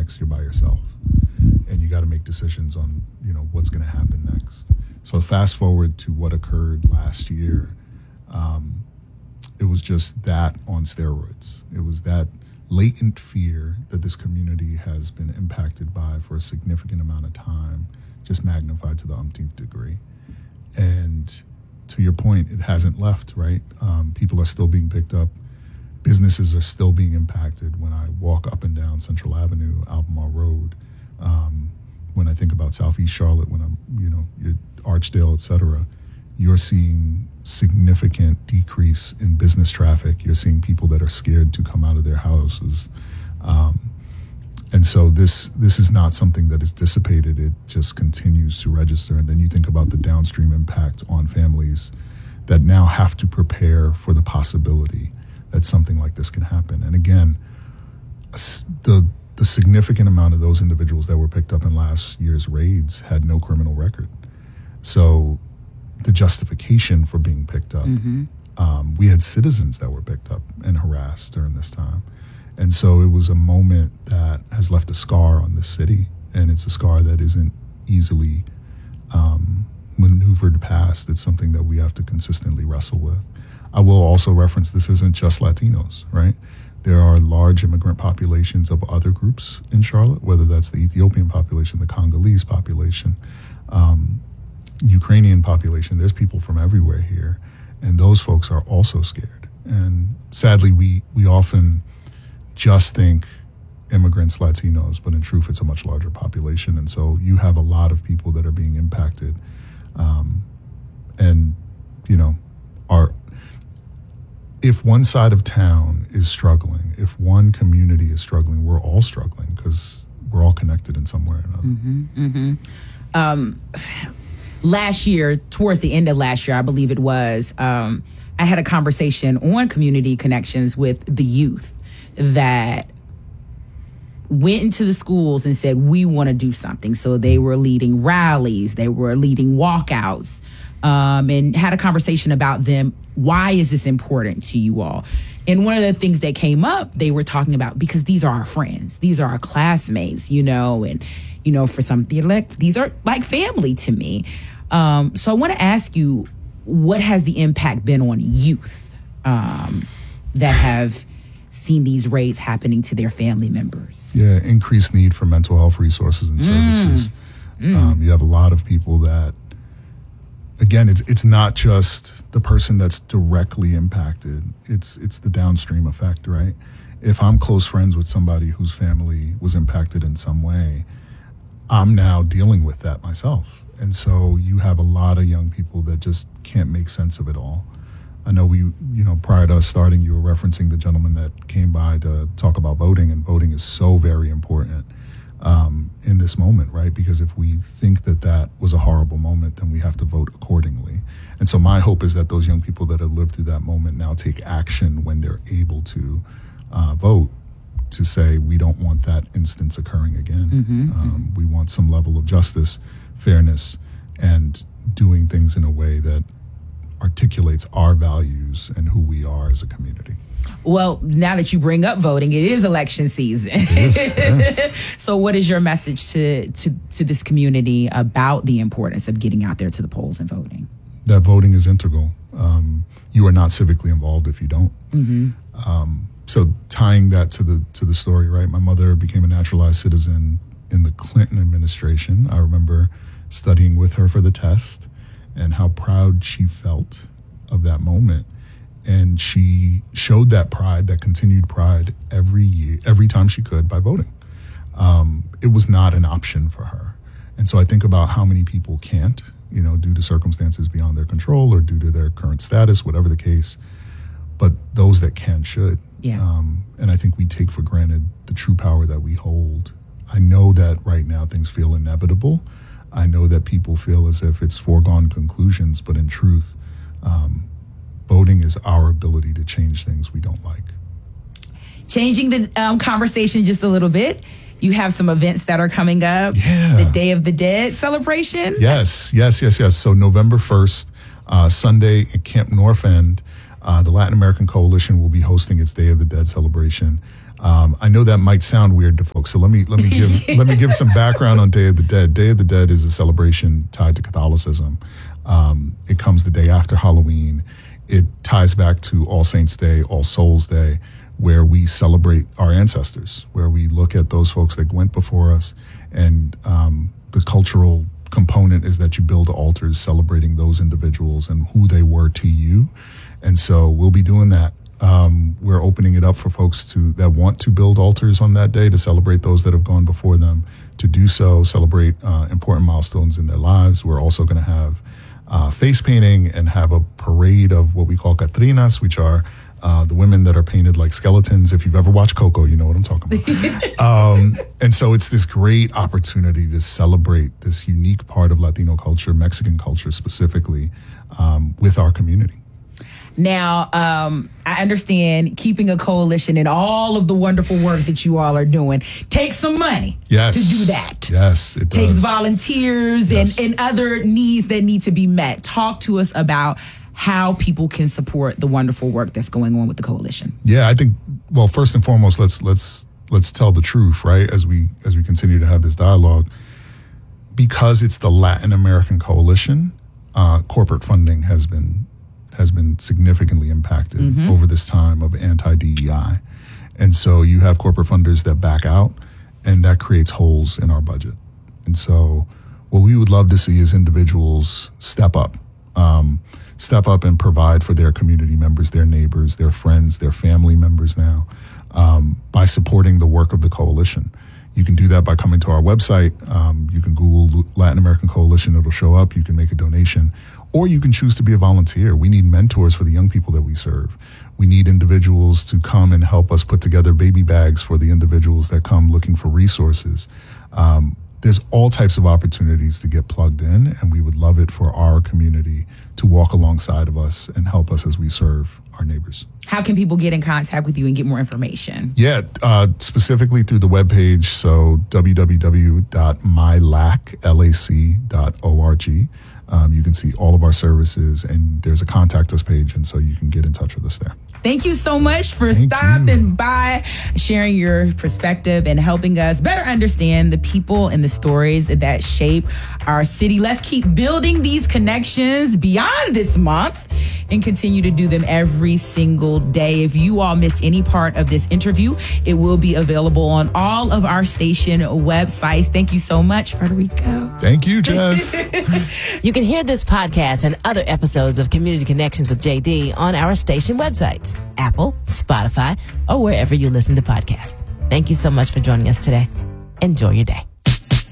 next, you're by yourself. And you got to make decisions on, what's going to happen next. So fast forward to what occurred last year. It was just that on steroids. It was that latent fear that this community has been impacted by for a significant amount of time, just magnified to the umpteenth degree. And to your point, it hasn't left, right? People are still being picked up. Businesses are still being impacted. When I walk up and down Central Avenue, Albemarle Road, when I think about Southeast Charlotte, when I'm, Archdale, et cetera, you're seeing significant decrease in business traffic. You're seeing people that are scared to come out of their houses. And so this is not something that is dissipated. It just continues to register. And then you think about the downstream impact on families that now have to prepare for the possibility that something like this can happen. And again, the significant amount of those individuals that were picked up in last year's raids had no criminal record. So the justification for being picked up, we had citizens that were picked up and harassed during this time. And so it was a moment that has left a scar on the city, and it's a scar that isn't easily maneuvered past. It's something that we have to consistently wrestle with. I will also reference this isn't just Latinos, right? There are large immigrant populations of other groups in Charlotte, whether that's the Ethiopian population, the Congolese population, Ukrainian population. There's people from everywhere here, and those folks are also scared. And sadly, we often just think immigrants, Latinos, but in truth, it's a much larger population. And so you have a lot of people that are being impacted. If one side of town is struggling, if one community is struggling, we're all struggling because we're all connected in some way or another. Last year, towards the end of last year, I believe it was, I had a conversation on community connections with the youth that went into the schools and said, we want to do something. So they were leading rallies, they were leading walkouts, and had a conversation about them. Why is this important to you all? And one of the things that came up, they were talking about, because these are our friends, these are our classmates, and, for some, these are like family to me. So I want to ask you, what has the impact been on youth that have seen these raids happening to their family members? Yeah, increased need for mental health resources and services. You have a lot of people that, again, it's not just the person that's directly impacted. It's the downstream effect, right? If I'm close friends with somebody whose family was impacted in some way, I'm now dealing with that myself. And so you have a lot of young people that just can't make sense of it all. I know prior to us starting, you were referencing the gentleman that came by to talk about voting, and voting is so very important in this moment, right? Because if we think that was a horrible moment, then we have to vote accordingly. And so my hope is that those young people that have lived through that moment now take action when they're able to vote, to say we don't want that instance occurring again. We want some level of justice, fairness, and doing things in a way that articulates our values and who we are as a community. Well, now that you bring up voting, it is election season. It is, yeah. So what is your message to this community about the importance of getting out there to the polls and voting? That voting is integral. You are not civically involved if you don't. So tying that to the story, right? My mother became a naturalized citizen in the Clinton administration. I remember studying with her for the test and how proud she felt of that moment. And she showed that pride, that continued pride every year, every time she could, by voting. It was not an option for her. And so I think about how many people can't, due to circumstances beyond their control or due to their current status, whatever the case. But those that can should. Yeah. And I think we take for granted the true power that we hold. I know that right now things feel inevitable. I know that people feel as if it's foregone conclusions, but in truth, voting is our ability to change things we don't like. Changing the conversation just a little bit, you have some events that are coming up. Yeah. The Day of the Dead celebration. Yes. So November 1st, Sunday at Camp North End, the Latin American Coalition will be hosting its Day of the Dead celebration. I know that might sound weird to folks, so let me give some background on Day of the Dead. Day of the Dead is a celebration tied to Catholicism. It comes the day after Halloween. It ties back to All Saints Day, All Souls Day, where we celebrate our ancestors, where we look at those folks that went before us, and the cultural component is that you build altars celebrating those individuals and who they were to you. And so we'll be doing that. We're opening it up for folks that want to build altars on that day to celebrate those that have gone before them, to do so, celebrate important milestones in their lives. We're also going to have face painting and have a parade of what we call Catrinas, which are the women that are painted like skeletons. If you've ever watched Coco, you know what I'm talking about. And so it's this great opportunity to celebrate this unique part of Latino culture, Mexican culture specifically, with our community. Now, I understand keeping a coalition and all of the wonderful work that you all are doing takes some money to do that. Yes, it does. Takes volunteers and other needs that need to be met. Talk to us about how people can support the wonderful work that's going on with the coalition. Yeah, I think, well, first and foremost, let's tell the truth, right? As we continue to have this dialogue, because it's the Latin American coalition, corporate funding has been significantly impacted over this time of anti-DEI. And so you have corporate funders that back out, and that creates holes in our budget. And so what we would love to see is individuals step up and provide for their community members, their neighbors, their friends, their family members now, by supporting the work of the coalition. You can do that by coming to our website. You can Google Latin American Coalition. It'll show up. You can make a donation. Or you can choose to be a volunteer. We need mentors for the young people that we serve. We need individuals to come and help us put together baby bags for the individuals that come looking for resources. There's all types of opportunities to get plugged in, and we would love it for our community to walk alongside of us and help us as we serve our neighbors. How can people get in contact with you and get more information? Yeah, specifically through the webpage, so www.mylac.org. You can see all of our services, and there's a contact us page, and so you can get in touch with us there. Thank you so much for stopping by, sharing your perspective, and helping us better understand the people and the stories that shape our city. Let's keep building these connections beyond this month and continue to do them every single day. If you all missed any part of this interview, it will be available on all of our station websites. Thank you so much, Frederico. Thank you, Jess. You can hear this podcast and other episodes of Community Connections with JD on our station websites, Apple, Spotify, or wherever you listen to podcasts. Thank you so much for joining us today. Enjoy your day.